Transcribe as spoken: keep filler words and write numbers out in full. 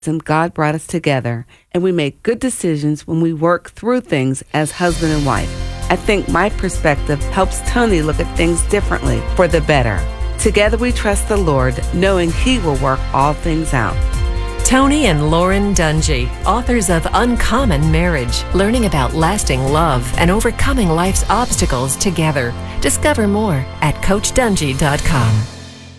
and God brought us together, and we make good decisions when we work through things as husband and wife. I think my perspective helps Tony look at things differently for the better. Together we trust the Lord, knowing He will work all things out. Tony and Lauren Dungy, authors of Uncommon Marriage, learning about lasting love and overcoming life's obstacles together. Discover more at coach dungy dot com.